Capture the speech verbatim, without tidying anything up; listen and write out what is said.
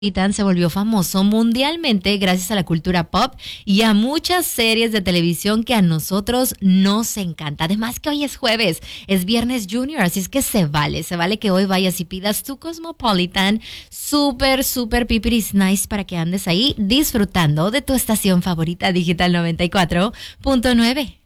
Titán se volvió famoso mundialmente gracias a la cultura pop y a muchas series de televisión que a nosotros nos encanta. Además que hoy es jueves, es Viernes Junior, así es que se vale, se vale que hoy vayas y pidas tu Cosmopolitan súper, súper pipiris nice para que andes ahí disfrutando de tu estación favorita Digital noventa y cuatro punto nueve.